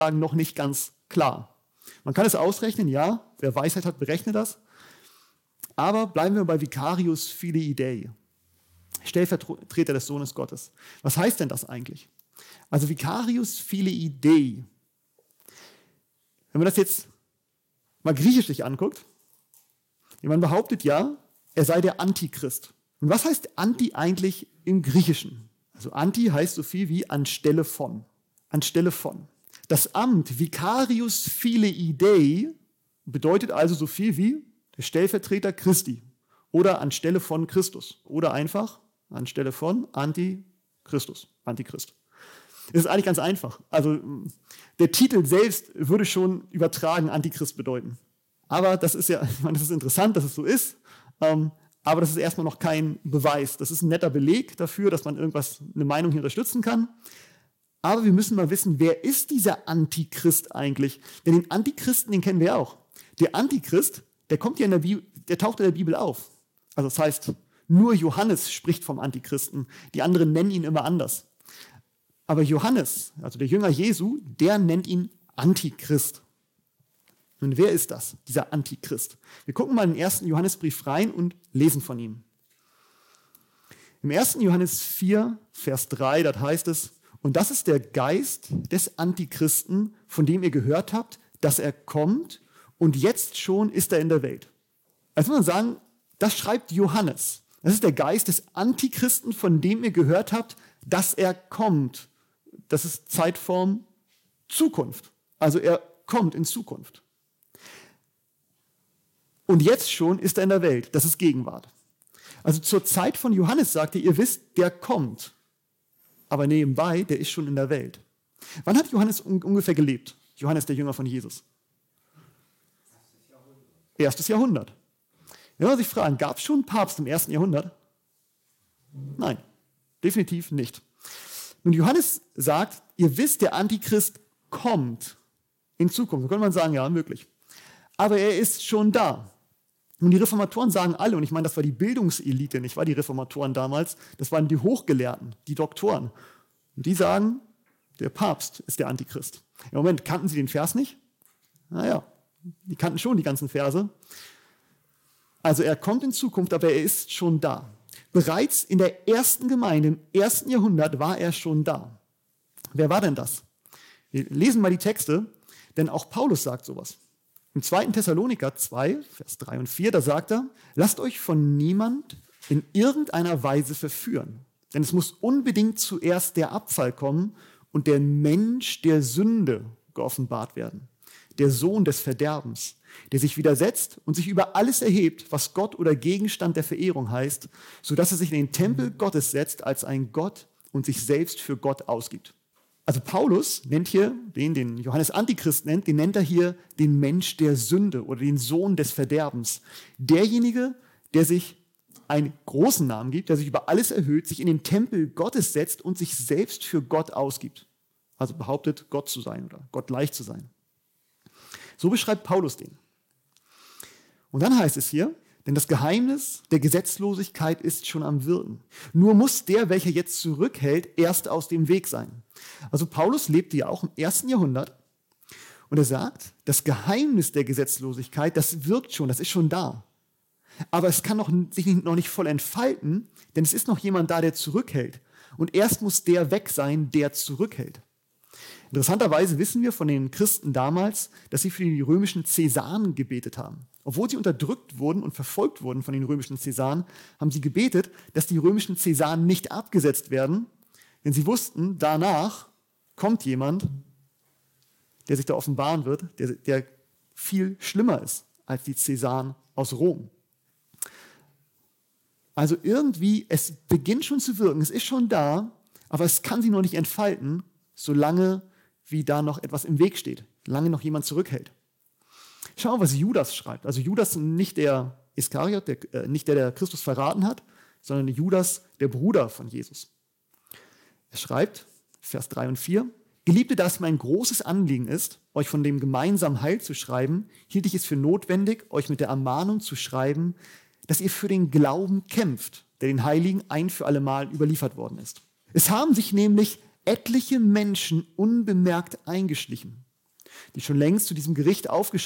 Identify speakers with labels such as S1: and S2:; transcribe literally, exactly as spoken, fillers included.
S1: noch nicht ganz klar. Man kann es ausrechnen, ja, wer Weisheit hat, berechne das. Aber bleiben wir bei Vicarius Filii Dei, Stellvertreter des Sohnes Gottes. Was heißt denn das eigentlich? Also Vicarius Filii Dei. Wenn man das jetzt mal griechisch sich anguckt, man behauptet ja, er sei der Antichrist. Und was heißt Anti eigentlich im Griechischen? Also Anti heißt so viel wie anstelle von. Anstelle von. Das Amt Vicarius Filii Dei bedeutet also so viel wie der Stellvertreter Christi oder anstelle von Christus oder einfach anstelle von Antichristus, Antichrist. Das ist eigentlich ganz einfach. Also der Titel selbst würde schon übertragen Antichrist bedeuten. Aber das ist ja, ich meine, das ist interessant, dass es so ist. Ähm, aber das ist erstmal noch kein Beweis. Das ist ein netter Beleg dafür, dass man irgendwas, eine Meinung hier unterstützen kann. Aber wir müssen mal wissen, wer ist dieser Antichrist eigentlich? Denn den Antichristen, den kennen wir auch. Der Antichrist, der kommt ja in der Bibel, der taucht in der Bibel auf. Also das heißt, nur Johannes spricht vom Antichristen. Die anderen nennen ihn immer anders. Aber Johannes, also der Jünger Jesu, der nennt ihn Antichrist. Und wer ist das, dieser Antichrist? Wir gucken mal in den ersten Johannesbrief rein und lesen von ihm. Im ersten Johannes vier, Vers drei, dort heißt es, und das ist der Geist des Antichristen, von dem ihr gehört habt, dass er kommt und jetzt schon ist er in der Welt. Also muss man sagen, das schreibt Johannes. Das ist der Geist des Antichristen, von dem ihr gehört habt, dass er kommt. Das ist Zeitform Zukunft. Also er kommt in Zukunft. Und jetzt schon ist er in der Welt. Das ist Gegenwart. Also zur Zeit von Johannes sagte, ihr wisst, der kommt. Aber nebenbei, der ist schon in der Welt. Wann hat Johannes un- ungefähr gelebt? Johannes, der Jünger von Jesus. Erstes Jahrhundert. Wenn wir sich fragen, gab es schon einen Papst im ersten Jahrhundert? Nein, definitiv nicht. Nun, Johannes sagt, ihr wisst, der Antichrist kommt in Zukunft. Da könnte man sagen, ja, möglich. Aber er ist schon da. Und die Reformatoren sagen alle, und ich meine, das war die Bildungselite, nicht wahr, die Reformatoren damals, das waren die Hochgelehrten, die Doktoren. Und die sagen, der Papst ist der Antichrist. Im Moment, kannten sie den Vers nicht? Naja, die kannten schon die ganzen Verse. Also er kommt in Zukunft, aber er ist schon da. Bereits in der ersten Gemeinde, im ersten Jahrhundert, war er schon da. Wer war denn das? Wir lesen mal die Texte, denn auch Paulus sagt sowas. Im zweiten Thessaloniker zwei, Vers drei und vier, da sagt er, lasst euch von niemand in irgendeiner Weise verführen. Denn es muss unbedingt zuerst der Abfall kommen und der Mensch der Sünde geoffenbart werden. Der Sohn des Verderbens, der sich widersetzt und sich über alles erhebt, was Gott oder Gegenstand der Verehrung heißt, sodass er sich in den Tempel Gottes setzt als ein Gott und sich selbst für Gott ausgibt. Also Paulus nennt hier, den, den Johannes Antichrist nennt, den nennt er hier den Mensch der Sünde oder den Sohn des Verderbens. Derjenige, der sich einen großen Namen gibt, der sich über alles erhöht, sich in den Tempel Gottes setzt und sich selbst für Gott ausgibt. Also behauptet, Gott zu sein oder Gott gleich zu sein. So beschreibt Paulus den. Und dann heißt es hier, denn das Geheimnis der Gesetzlosigkeit ist schon am Wirken. Nur muss der, welcher jetzt zurückhält, erst aus dem Weg sein. Also Paulus lebte ja auch im ersten Jahrhundert und er sagt, das Geheimnis der Gesetzlosigkeit, das wirkt schon, das ist schon da. Aber es kann noch, sich noch nicht voll entfalten, denn es ist noch jemand da, der zurückhält. Und erst muss der weg sein, der zurückhält. Interessanterweise wissen wir von den Christen damals, dass sie für die römischen Cäsaren gebetet haben. Obwohl sie unterdrückt wurden und verfolgt wurden von den römischen Cäsaren, haben sie gebetet, dass die römischen Cäsaren nicht abgesetzt werden, denn sie wussten, danach kommt jemand, der sich da offenbaren wird, der, der viel schlimmer ist als die Cäsaren aus Rom. Also irgendwie, es beginnt schon zu wirken, es ist schon da, aber es kann sich noch nicht entfalten, solange wie da noch etwas im Weg steht, solange noch jemand zurückhält. Schau mal, was Judas schreibt. Also Judas, nicht der Iskariot, der, äh, nicht der, der Christus verraten hat, sondern Judas, der Bruder von Jesus. Er schreibt, Vers drei und vier, Geliebte, da es mein großes Anliegen ist, euch von dem gemeinsamen Heil zu schreiben, hielt ich es für notwendig, euch mit der Ermahnung zu schreiben, dass ihr für den Glauben kämpft, der den Heiligen ein für alle Mal überliefert worden ist. Es haben sich nämlich etliche Menschen unbemerkt eingeschlichen. die schon längst zu diesem Gericht aufgeschrieben